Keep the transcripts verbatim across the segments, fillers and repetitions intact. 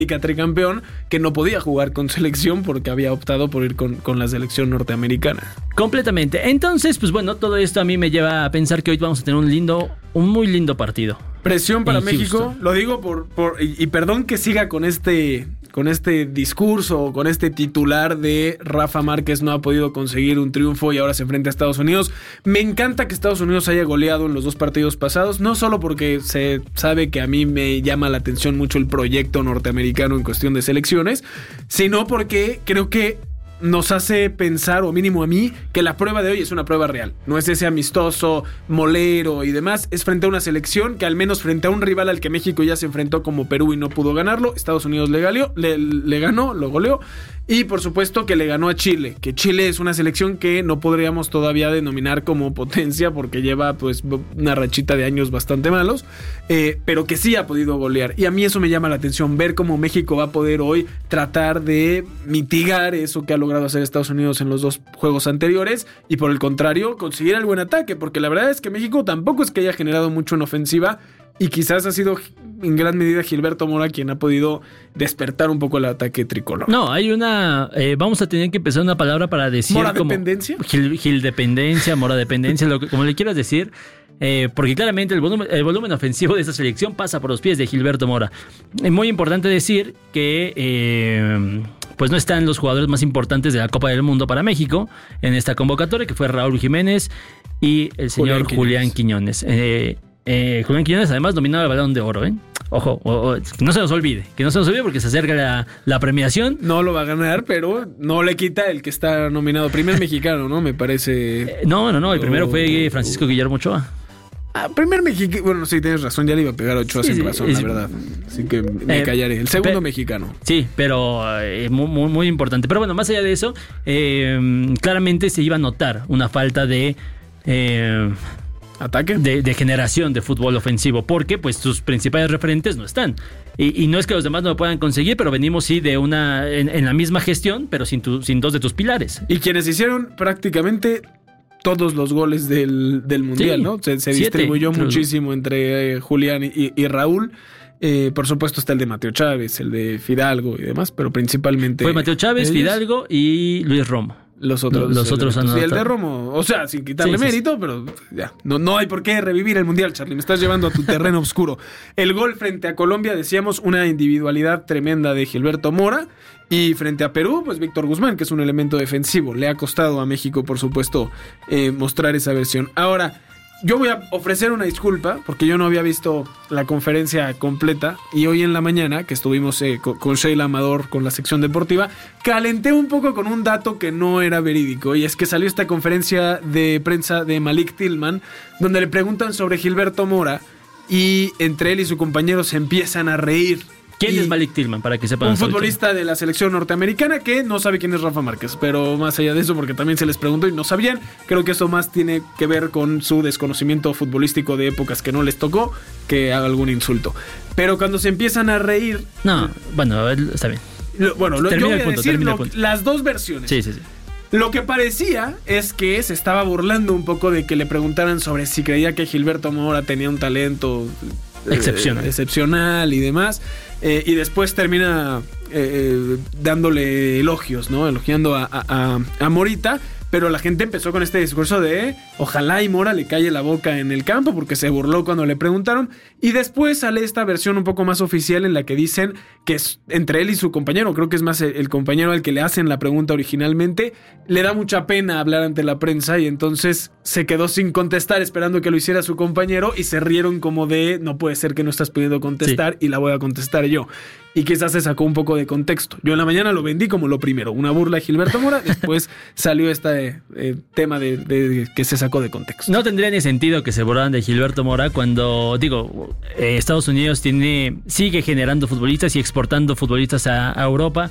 tricampeón, que no podía jugar con selección porque había optado por ir con, con la selección norteamericana. Completamente. Entonces, pues bueno, todo esto a mí me lleva a pensar que hoy vamos a tener un lindo, un muy lindo partido. Presión para en México, Houston. lo digo por, por y, y perdón que siga con este con este discurso, con este titular de Rafa Márquez no ha podido conseguir un triunfo y ahora se enfrenta a Estados Unidos. Me encanta que Estados Unidos haya goleado en los dos partidos pasados, no solo porque se sabe que a mí me llama la atención mucho el proyecto norteamericano en cuestión de selecciones, sino porque creo que nos hace pensar, o mínimo a mí, que la prueba de hoy es una prueba real. No es ese amistoso, molero y demás. Es frente a una selección que al menos frente a un rival al que México ya se enfrentó como Perú y no pudo ganarlo. Estados Unidos le, galeó, le, le ganó, lo goleó. Y por supuesto que le ganó a Chile. Que Chile es una selección que no podríamos todavía denominar como potencia porque lleva pues una rachita de años bastante malos. Eh, pero que sí ha podido golear. Y a mí eso me llama la atención. Ver cómo México va a poder hoy tratar de mitigar eso que ha logrado hacer Estados Unidos en los dos juegos anteriores y por el contrario conseguir el buen ataque, porque la verdad es que México tampoco es que haya generado mucho en ofensiva y quizás ha sido en gran medida Gilberto Mora quien ha podido despertar un poco el ataque tricolor. No, hay una eh, vamos a tener que empezar una palabra para decir ¿Mora como dependencia? Gil, Gil dependencia, Mora dependencia, lo que, como le quieras decir. Eh, porque claramente el volumen, el volumen ofensivo de esta selección pasa por los pies de Gilberto Mora. Es muy importante decir que eh, pues no están los jugadores más importantes de la Copa del Mundo para México en esta convocatoria, que fue Raúl Jiménez y el señor Julián Quiñones. Julián Quiñones, eh, eh, Julián Quiñones además nominado al Balón de Oro, ¿eh? Ojo, o, o, que no se nos olvide, que no se nos olvide porque se acerca la, la premiación. No lo va a ganar, pero no le quita el que está nominado. Primer mexicano, ¿no? Me parece. Eh, no, no, no, el primero oh, fue Francisco Guillermo Ochoa. Ah, primer mexicano. Bueno, sí, tienes razón, ya le iba a pegar a Ochoa Sí, sin sí, razón, es- la verdad. Así que me Eh, callaré. El segundo pe- mexicano. Sí, pero eh, muy, muy, muy importante. Pero bueno, más allá de eso, eh, claramente se iba a notar una falta de, eh, ¿Ataque? de, de generación de fútbol ofensivo, porque pues sus principales referentes no están. Y, y no es que los demás no lo puedan conseguir, pero venimos sí de una en, en la misma gestión, pero sin, tu, sin dos de tus pilares. Y quienes hicieron prácticamente todos los goles del, del Mundial, Sí, ¿no? Se, se siete. distribuyó Entre- muchísimo entre eh, Julián y, y Raúl. Eh, por supuesto está el de Mateo Chávez, el de Fidalgo y demás, pero principalmente... Fue Mateo Chávez, ellos. Fidalgo y Luis Romo. Los otros, Los- los otros han elementos. Y el de anotado. Romo, o sea, sin quitarle Sí, sí, mérito, pero ya, no, no hay por qué revivir el Mundial, Charlie, me estás llevando a tu terreno oscuro. El gol frente a Colombia, decíamos, una individualidad tremenda de Gilberto Mora, y frente a Perú, pues Víctor Guzmán, que es un elemento defensivo. Le ha costado a México, por supuesto, eh, mostrar esa versión. Ahora, yo voy a ofrecer una disculpa, porque yo no había visto la conferencia completa, y hoy en la mañana, que estuvimos eh, con, con Sheila Amador, con la sección deportiva, calenté un poco con un dato que no era verídico, y es que salió esta conferencia de prensa de Malik Tillman, donde le preguntan sobre Gilberto Mora, y entre él y su compañero se empiezan a reír. ¿Quién Y es Malik Tillman? Para que sepan. un hasta ahorita. futbolista de la selección norteamericana que no sabe quién es Rafa Márquez, pero más allá de eso, porque también se les preguntó y no sabían, creo que eso más tiene que ver con su desconocimiento futbolístico de épocas que no les tocó que algún insulto. Pero cuando se empiezan a reír, No, bueno, está bien. lo- bueno, lo, yo Termina voy el a punto, decir termina el lo- punto. las dos versiones. Sí, sí, sí. Lo que parecía es que se estaba burlando un poco de que le preguntaran sobre si creía que Gilberto Mora tenía un talento eh, Excepcional. excepcional y demás. Eh, y después termina eh, dándole elogios, ¿no? Elogiando a, a, a, a Morita. Pero la gente empezó con este discurso de ojalá y Mora le calle la boca en el campo porque se burló cuando le preguntaron. Y después sale esta versión un poco más oficial en la que dicen que es entre él y su compañero, creo que es más el, el compañero al que le hacen la pregunta originalmente, le da mucha pena hablar ante la prensa y entonces se quedó sin contestar esperando que lo hiciera su compañero y se rieron como de no puede ser que no estás pudiendo contestar y la voy a contestar yo. Y quizás se sacó un poco de contexto. Yo en la mañana lo vendí como lo primero, una burla a Gilberto Mora, después salió este eh, tema de, de que se sacó de contexto. No tendría ni sentido que se burlaran de Gilberto Mora cuando, digo, eh, Estados Unidos tiene sigue generando futbolistas y exportando futbolistas a, a Europa,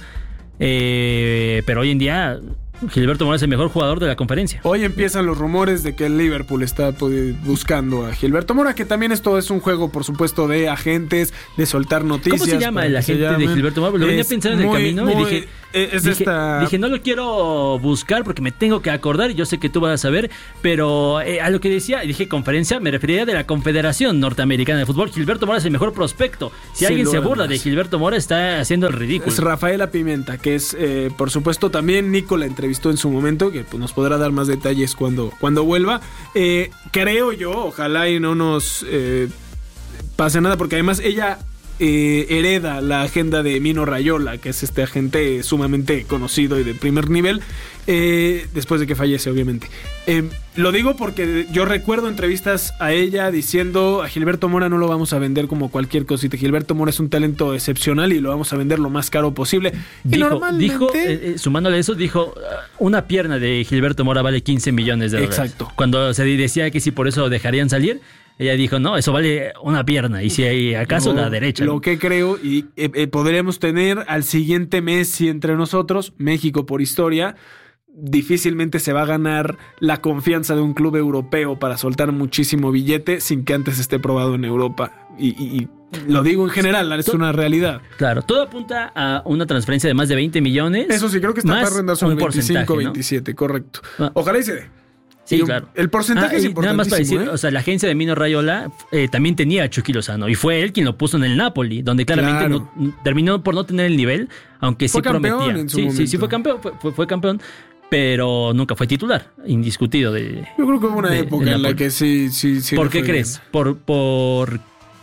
eh, pero hoy en día Gilberto Mora es el mejor jugador de la conferencia. Hoy empiezan los rumores de que el Liverpool está pues, buscando a Gilberto Mora, que también esto es un juego, por supuesto, de agentes, de soltar noticias. ¿Cómo se llama para el que se agente de llamen. Gilberto Mora? Lo venía Es pensando en el muy, camino y muy- dije, es dije, esta... dije, no lo quiero buscar porque me tengo que acordar y yo sé que tú vas a saber, pero eh, a lo que decía, dije conferencia, me refería de la Confederación Norteamericana de Fútbol. Gilberto Mora es el mejor prospecto. Si alguien se burla de Gilberto Mora, está haciendo el ridículo. Es Rafaela Pimenta, que es, eh, por supuesto, también Nico la entrevistó en su momento, que pues, nos podrá dar más detalles cuando, cuando vuelva. Eh, creo yo, ojalá y no nos eh, pase nada, porque además ella... Eh, hereda la agenda de Mino Raiola, que es este agente sumamente conocido y de primer nivel, eh, después de que fallece, obviamente. Eh, lo digo porque yo recuerdo entrevistas a ella diciendo: a Gilberto Mora no lo vamos a vender como cualquier cosita. Gilberto Mora es un talento excepcional y lo vamos a vender lo más caro posible. Y dijo, normalmente... dijo eh, eh, sumándole eso, dijo: una pierna de Gilberto Mora vale quince millones de dólares. Exacto. Cuando se decía que si por eso dejarían salir, ella dijo, no, eso vale una pierna. Y si hay acaso no, la derecha. Lo ¿no? que creo, y eh, eh, podremos tener al siguiente Messi entre nosotros, México por historia, difícilmente se va a ganar la confianza de un club europeo para soltar muchísimo billete sin que antes esté probado en Europa. Y, y, y lo digo en general, es una realidad. Claro, todo apunta a una transferencia de más de veinte millones. Eso sí, creo que está para rondar sobre veinticinco, veintisiete, ¿no? Correcto. Ah. Ojalá y se dé. Sí, y claro. El porcentaje ah, es importantísimo. Nada más para decir, ¿eh? o sea, la agencia de Mino Raiola eh, también tenía a Chucky Lozano y fue él quien lo puso en el Napoli, donde claramente claro. no, terminó por no tener el nivel, aunque fue sí prometía. En su sí, momento. sí, sí fue campeón, fue, fue, fue campeón, pero nunca fue titular, indiscutido de. Yo creo que hubo una de, época de en la que sí, sí, sí. ¿Por qué crees? Bien. Por, por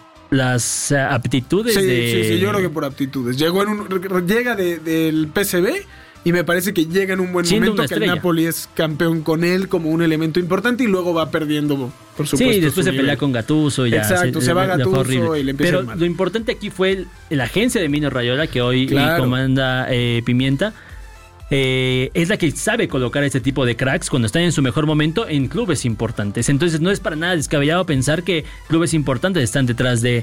las aptitudes sí, de. Sí, sí, yo creo que por aptitudes. Llegó en un, llega de, del P S V. Y me parece que llega en un buen Siendo momento, que el Napoli es campeón con él como un elemento importante y luego va perdiendo, por supuesto. Sí, después se pelea con Gattuso y ya. Exacto, se, se va Gattuso y le empieza Pero mal. Lo importante aquí fue el, la agencia de Mino Raiola, que hoy claro. comanda eh, Pimienta. Eh, es la que sabe colocar a este tipo de cracks cuando están en su mejor momento en clubes importantes. Entonces no es para nada descabellado pensar que clubes importantes están detrás de,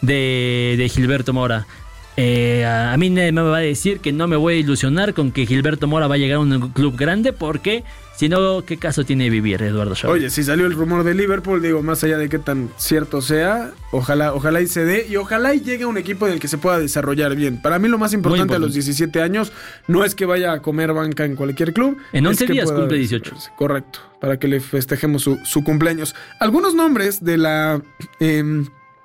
de, de Gilberto Mora. Eh, a mí nadie me va a decir que no me voy a ilusionar con que Gilberto Mora va a llegar a un club grande, porque si no, ¿qué caso tiene vivir Eduardo Shaw? Oye, si salió el rumor de Liverpool, digo, más allá de qué tan cierto sea, ojalá, ojalá y se dé, y ojalá y llegue a un equipo en el que se pueda desarrollar bien. Para mí lo más importante, importante. a los diecisiete años no es que vaya a comer banca en cualquier club. En once es que días pueda, cumple dieciocho. Correcto, para que le festejemos su, su cumpleaños. Algunos nombres de la... Eh,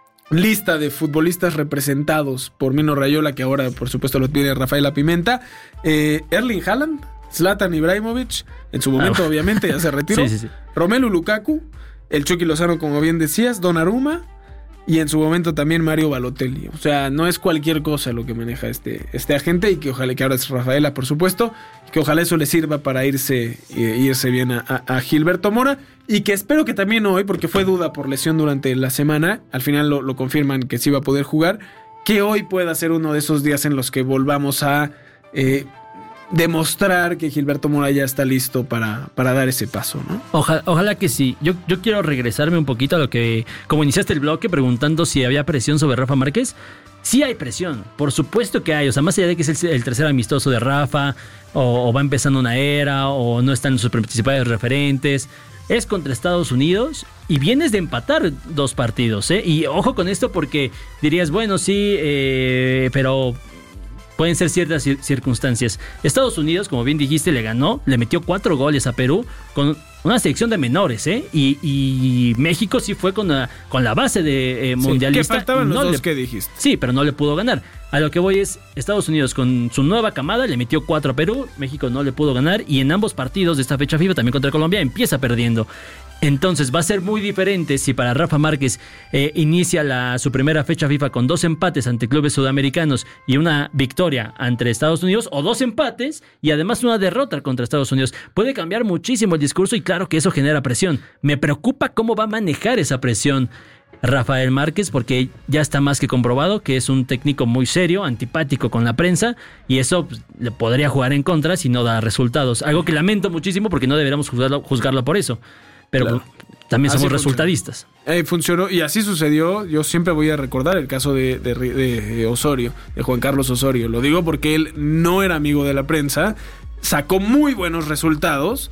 lista de futbolistas representados por Mino Raiola, que ahora por supuesto lo tiene Rafaela Pimenta. eh, Erling Haaland, Zlatan Ibrahimovic, en su momento ah, obviamente ya se retiró. sí, sí, sí. Romelu Lukaku, el Chucky Lozano, como bien decías, Donnarumma, y en su momento también Mario Balotelli. O sea, no es cualquier cosa lo que maneja este, este agente, y que ojalá, que ahora es Rafaela, por supuesto, y que ojalá eso le sirva para irse, eh, irse bien a, a, a Gilberto Mora, y que espero que también hoy, porque fue duda por lesión durante la semana, al final lo, lo confirman que sí va a poder jugar, que hoy pueda ser uno de esos días en los que volvamos a eh, demostrar que Gilberto Mora ya está listo para, para dar ese paso, ¿no? Ojalá, ojalá que sí. Yo, yo quiero regresarme un poquito a lo que, como iniciaste el bloque preguntando si había presión sobre Rafa Márquez. Sí hay presión, por supuesto que hay. O sea, más allá de que es el, el tercer amistoso de Rafa, o, o va empezando una era, o no están sus principales referentes, es contra Estados Unidos y vienes de empatar dos partidos, ¿eh? Y ojo con esto, porque dirías, bueno, sí, eh, pero pueden ser ciertas circunstancias. Estados Unidos, como bien dijiste, le ganó, le metió cuatro goles a Perú con una selección de menores, ¿eh? Y, y México sí fue con la, con la base de eh, mundialista. Sí, que faltaban no los le, dos que dijiste. Sí, pero no le pudo ganar. A lo que voy es, Estados Unidos con su nueva camada le metió cuatro a Perú, México no le pudo ganar, y en ambos partidos de esta fecha FIFA, también contra Colombia, empieza perdiendo. Entonces va a ser muy diferente si para Rafa Márquez eh, inicia la, su primera fecha FIFA con dos empates ante clubes sudamericanos y una victoria ante Estados Unidos, o dos empates y además una derrota contra Estados Unidos. Puede cambiar muchísimo el discurso, y claro que eso genera presión. Me preocupa cómo va a manejar esa presión Rafael Márquez, porque ya está más que comprobado que es un técnico muy serio, antipático con la prensa, y eso pues, le podría jugar en contra si no da resultados. Algo que lamento muchísimo, porque no deberíamos juzgarlo, juzgarlo por eso. Pero claro, también somos resultadistas. Eh, funcionó, y así sucedió. Yo siempre voy a recordar el caso de, de, de Osorio, de Juan Carlos Osorio. Lo digo porque él no era amigo de la prensa, sacó muy buenos resultados,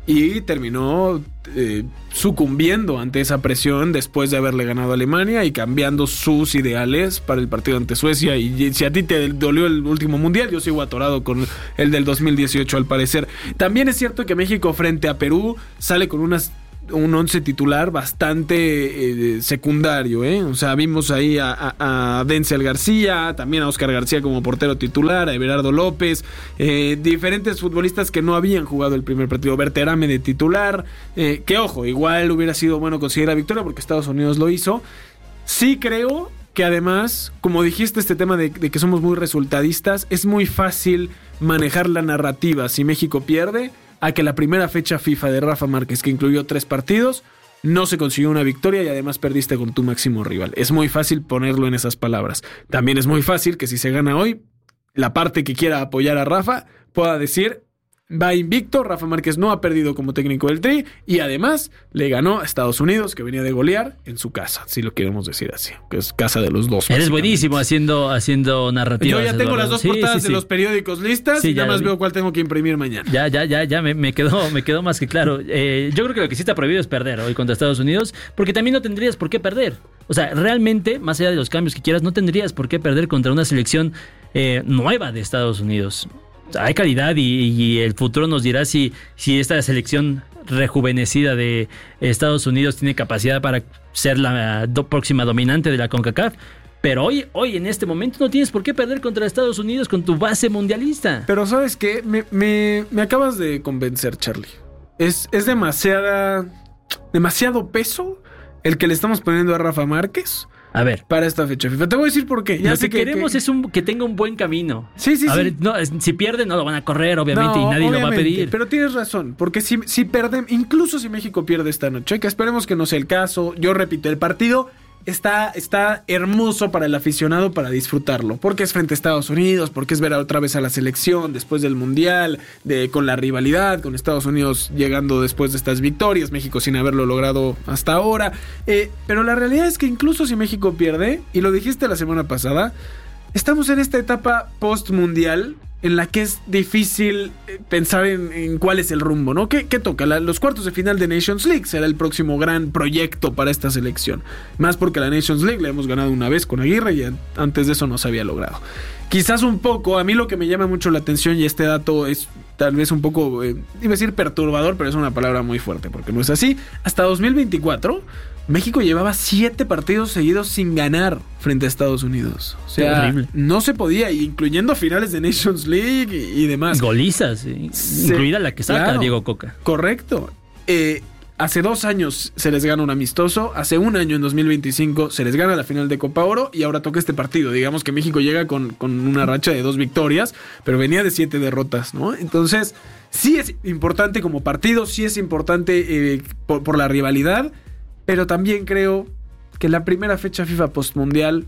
y terminó eh, sucumbiendo ante esa presión después de haberle ganado a Alemania y cambiando sus ideales para el partido ante Suecia. Y si a ti te dolió el último mundial, yo sigo atorado con el del dos mil dieciocho al parecer. También es cierto que México frente a Perú sale con unas un once titular bastante eh, secundario, ¿eh? O sea, vimos ahí a, a, a Denzel García, también a Oscar García como portero titular, a Everardo López, eh, diferentes futbolistas que no habían jugado el primer partido. Berterame de titular, eh, que ojo, igual hubiera sido bueno conseguir la victoria porque Estados Unidos lo hizo. Sí creo que además, como dijiste, este tema de, de que somos muy resultadistas, es muy fácil manejar la narrativa si México pierde, a que la primera fecha FIFA de Rafa Márquez, que incluyó tres partidos, no se consiguió una victoria y además perdiste con tu máximo rival. Es muy fácil ponerlo en esas palabras. También es muy fácil que si se gana hoy, la parte que quiera apoyar a Rafa pueda decir: va invicto, Rafa Márquez no ha perdido como técnico del Tri y además le ganó a Estados Unidos, que venía de golear en su casa, si lo queremos decir así, que es casa de los dos. Eres buenísimo haciendo, haciendo narrativas. Yo ya tengo Eduardo. las dos sí, portadas sí, de sí. los periódicos listas Sí, y nada más vi. veo cuál tengo que imprimir mañana. Ya, ya, ya, ya me, me quedó, me quedó más que claro. Eh, yo creo que lo que sí está prohibido es perder hoy contra Estados Unidos, porque también no tendrías por qué perder. O sea, realmente, más allá de los cambios que quieras, no tendrías por qué perder contra una selección eh, nueva de Estados Unidos. O sea, hay calidad y, y el futuro nos dirá si, si esta selección rejuvenecida de Estados Unidos tiene capacidad para ser la do, próxima dominante de la CONCACAF. Pero hoy, hoy en este momento no tienes por qué perder contra Estados Unidos con tu base mundialista. Pero ¿sabes qué? Me, me, me acabas de convencer, Charlie. Es, es demasiada, demasiado peso el que le estamos poniendo a Rafa Márquez A ver, para esta fecha FIFA. Te voy a decir por qué. Ya lo sé que queremos que... es un, que tenga un buen camino. Sí, sí, a sí. ver, no, es- si pierde no lo van a correr, obviamente, No, y nadie lo va a obviamente, pedir. Pero tienes razón, porque si, si perdemos, incluso si México pierde esta noche, que esperemos que no sea el caso, yo repito, el partido está, está hermoso para el aficionado para disfrutarlo, porque es frente a Estados Unidos, porque es ver otra vez a la selección después del Mundial, de, con la rivalidad, con Estados Unidos llegando después de estas victorias, México sin haberlo logrado hasta ahora. Eh, pero la realidad es que incluso si México pierde, y lo dijiste la semana pasada, estamos en esta etapa post-mundial en la que es difícil eh, pensar en, en cuál es el rumbo, ¿no? ¿Qué, qué toca? La- los cuartos de final de Nations League será el próximo gran proyecto para esta selección. Más porque la Nations League la hemos ganado una vez con Aguirre y an- antes de eso no se había logrado. Quizás un poco, a mí lo que me llama mucho la atención, y este dato es tal vez un poco, eh, iba a decir perturbador, pero es una palabra muy fuerte porque no es así. Hasta dos mil veinticuatro, México llevaba siete partidos seguidos sin ganar frente a Estados Unidos. O sea, Terrible. no se podía, incluyendo finales de Nations League y, y demás. Golizas, sí. Sí, Incluida la que saca claro. Diego Coca. Correcto. Eh, hace dos años se les gana un amistoso, hace un año en dos mil veinticinco se les gana la final de Copa Oro y ahora toca este partido. Digamos que México llega con, con una racha de dos victorias, pero venía de siete derrotas, ¿no? Entonces, sí es importante como partido, sí es importante eh, por, por la rivalidad, pero también creo que la primera fecha FIFA postmundial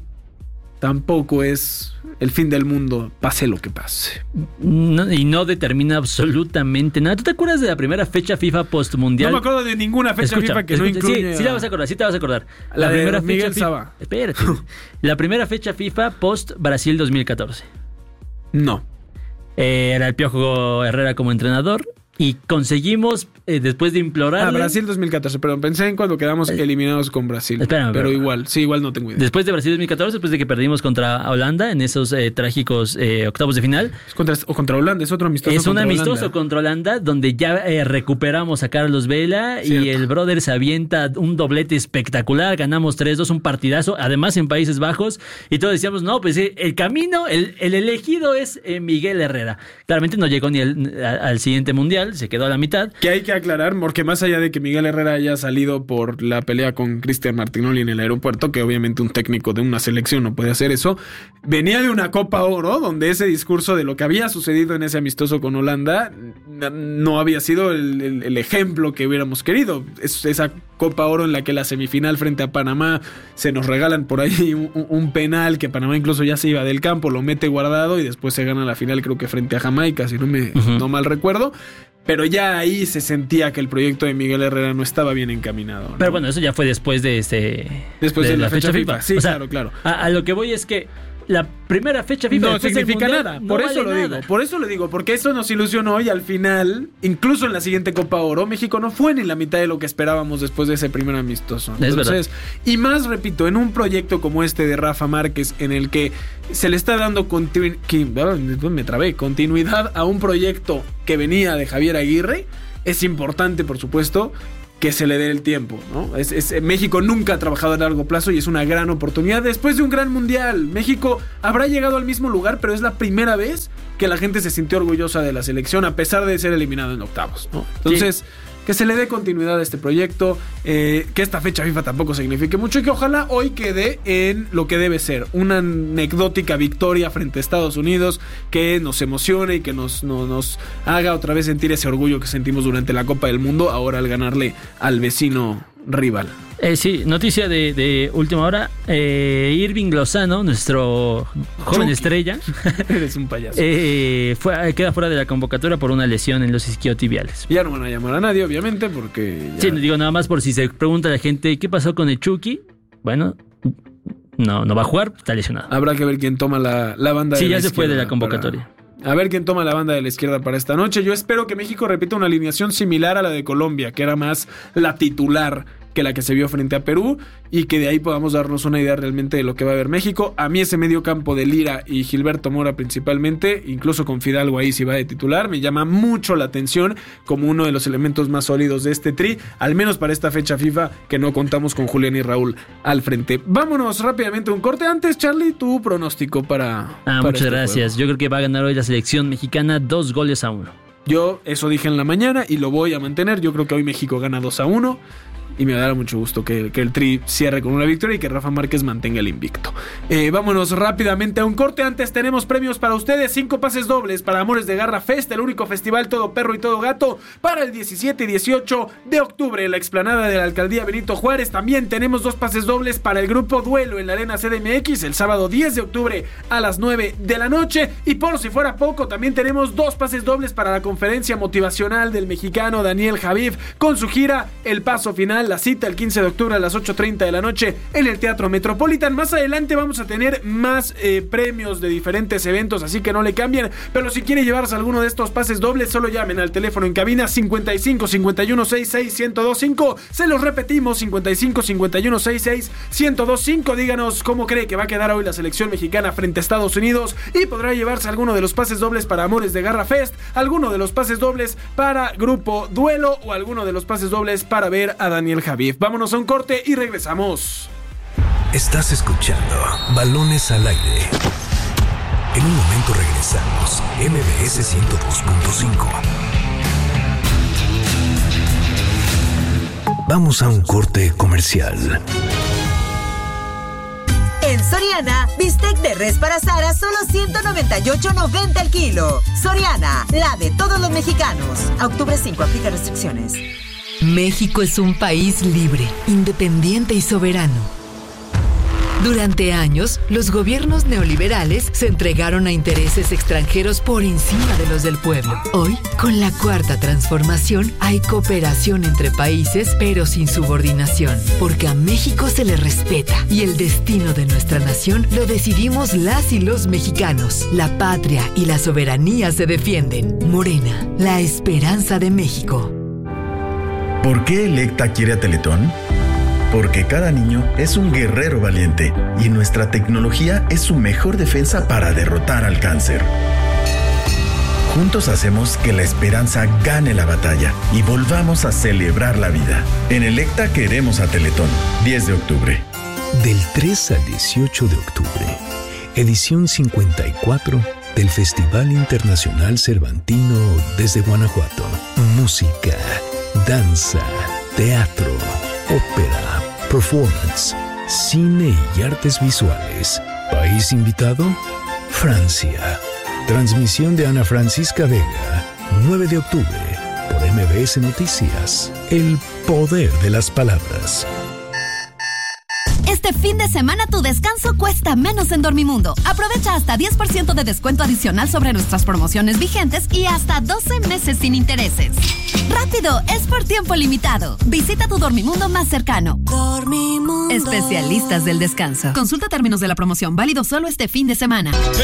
tampoco es el fin del mundo, pase lo que pase. No- y no determina absolutamente nada. ¿Tú te acuerdas de la primera fecha FIFA postmundial? No me acuerdo de ninguna fecha Escucha, FIFA que escucha, no incluya... Sí, sí la vas a acordar, sí te vas a acordar. La de primera Miguel fecha FIFA. Saba. Espérate. La primera fecha FIFA post Brasil dos mil catorce. No. Eh, era el Piojo Herrera como entrenador y conseguimos, eh, después de implorar. Ah, Brasil dos mil catorce, pero pensé en cuando quedamos eliminados con Brasil. Espérame, pero pero- igual, sí, igual no tengo idea. Después de Brasil dos mil catorce, después de que perdimos contra Holanda en esos eh, trágicos eh, octavos de final. Es contra, o contra Holanda, es otro amistoso. Es un contra amistoso Holanda. contra Holanda donde ya eh, recuperamos a Carlos Vela Cierto. y el brother se avienta un doblete espectacular, ganamos tres dos, un partidazo, además en Países Bajos, y todos decíamos, no, pues eh, el camino, el, el elegido es eh, Miguel Herrera. Claramente no llegó ni el- a- al siguiente mundial, se quedó a la mitad. Que hay que aclarar, porque más allá de que Miguel Herrera haya salido por la pelea con Cristian Martinoli en el aeropuerto, que obviamente un técnico de una selección no puede hacer eso, venía de una Copa Oro, donde ese discurso de lo que había sucedido en ese amistoso con Holanda n- no había sido el, el- el ejemplo que hubiéramos querido. Es esa Copa Oro en la que la semifinal frente a Panamá se nos regalan por ahí un, un penal que Panamá incluso ya se iba del campo, lo mete guardado y después se gana la final, creo que frente a Jamaica, si no me Ujú. no mal recuerdo. Pero ya ahí se sentía que el proyecto de Miguel Herrera no estaba bien encaminado, ¿no? Pero bueno, eso ya fue después de este Después de la fecha FIFA. Sí, claro, claro. A, a lo que voy es que la primera fecha FIFA no después del significa Mundial, nada. no Por vale eso lo nada. digo. Por eso lo digo. Porque eso nos ilusionó y al final, incluso en la siguiente Copa Oro, México no fue ni la mitad de lo que esperábamos después de ese primer amistoso. Es Entonces, verdad. y más, repito, en un proyecto como este de Rafa Márquez, en el que se le está dando continu- que- me trabé, continuidad a un proyecto que venía de Javier Aguirre, es importante, por supuesto, que se le dé el tiempo, ¿no? Es, es, México nunca ha trabajado a largo plazo y es una gran oportunidad después de un gran mundial. México habrá llegado al mismo lugar, pero es la primera vez que la gente se sintió orgullosa de la selección a pesar de ser eliminado en octavos, ¿no? Entonces, sí, que se le dé continuidad a este proyecto, eh, que esta fecha FIFA tampoco signifique mucho y que ojalá hoy quede en lo que debe ser, una anecdótica victoria frente a Estados Unidos que nos emocione y que nos, no, nos haga otra vez sentir ese orgullo que sentimos durante la Copa del Mundo, ahora al ganarle al vecino rival. Eh, sí, noticia de, de última hora. Eh, Irving Lozano, nuestro joven Chucky. estrella, Eres un payaso. eh, fue, queda fuera de la convocatoria por una lesión en los isquiotibiales. Ya no van a llamar a nadie, obviamente, porque ya... Sí, digo nada más por si se pregunta la gente qué pasó con el Chucky. Bueno, no, no va a jugar, está lesionado. Habrá que ver quién toma la, la banda Sí, de la ya se fue de la izquierda convocatoria. para- A ver quién toma la banda de la izquierda para esta noche. Yo espero que México repita una alineación similar a la de Colombia, que era más la titular que la que se vio frente a Perú, y que de ahí podamos darnos una idea realmente de lo que va a ver México. A mí ese medio campo de Lira y Gilberto Mora principalmente, incluso con Fidalgo ahí si va de titular, me llama mucho la atención como uno de los elementos más sólidos de este tri, al menos para esta fecha FIFA que no contamos con Julián y Raúl al frente. Vámonos rápidamente a un corte. Antes, Charlie, tu pronóstico para... Ah, para muchas este gracias. juego. Yo creo que va a ganar hoy la selección mexicana dos goles a uno. Yo eso dije en la mañana y lo voy a mantener. Yo creo que hoy México gana dos a uno. Y me va a dar mucho gusto que, que el Tri cierre con una victoria y que Rafa Márquez mantenga el invicto. Eh, vámonos rápidamente a un corte. Antes tenemos premios para ustedes. Cinco pases dobles para Amores de Garra Fest, el único festival todo perro y todo gato, para el diecisiete y dieciocho de octubre en la explanada de la Alcaldía Benito Juárez. También tenemos dos pases dobles para el grupo Duelo en la Arena C D M X el sábado diez de octubre a las nueve de la noche. Y por si fuera poco, también tenemos dos pases dobles para la conferencia motivacional del mexicano Daniel Javif con su gira El Paso Final. La cita el quince de octubre a las ocho treinta de la noche en el Teatro Metropolitan. Más adelante vamos a tener más eh, premios de diferentes eventos, así que no le cambien. Pero si quiere llevarse alguno de estos pases dobles, solo llamen al teléfono en cabina cincuenta y cinco, cincuenta y uno, sesenta y seis, ciento veinticinco. Se los repetimos, cincuenta y cinco, cincuenta y uno, sesenta y seis, ciento veinticinco. Díganos cómo cree que va a quedar hoy la selección mexicana frente a Estados Unidos y podrá llevarse alguno de los pases dobles para Amores de Garra Fest, alguno de los pases dobles para Grupo Duelo o alguno de los pases dobles para ver a Daniel Javif. Vámonos a un corte y regresamos. Estás escuchando Balones al Aire. En un momento regresamos. M B S ciento dos punto cinco. Vamos a un corte comercial. En Soriana, bistec de res para asar a solo ciento noventa y ocho noventa el kilo. Soriana, la de todos los mexicanos. A octubre cinco, aplica restricciones. México es un país libre, independiente y soberano. Durante años, los gobiernos neoliberales se entregaron a intereses extranjeros por encima de los del pueblo. Hoy, con la Cuarta Transformación, hay cooperación entre países, pero sin subordinación, porque a México se le respeta y el destino de nuestra nación lo decidimos las y los mexicanos. La patria y la soberanía se defienden. Morena, la esperanza de México. ¿Por qué Electa quiere a Teletón? Porque cada niño es un guerrero valiente y nuestra tecnología es su mejor defensa para derrotar al cáncer. Juntos hacemos que la esperanza gane la batalla y volvamos a celebrar la vida. En Electa queremos a Teletón. diez de octubre. Del tres al dieciocho de octubre, edición cincuenta y cuatro del Festival Internacional Cervantino desde Guanajuato. Música, danza, teatro, ópera, performance, cine y artes visuales. País invitado: Francia. Transmisión de Ana Francisca Vega, nueve de octubre, por M B S Noticias. El poder de las palabras. Este este fin de semana tu descanso cuesta menos en Dormimundo. Aprovecha hasta diez por ciento de descuento adicional sobre nuestras promociones vigentes y hasta doce meses sin intereses. ¡Rápido! Es por tiempo limitado. Visita tu Dormimundo más cercano. Dormimundo. Especialistas del descanso. Consulta términos de la promoción, válido solo este fin de semana.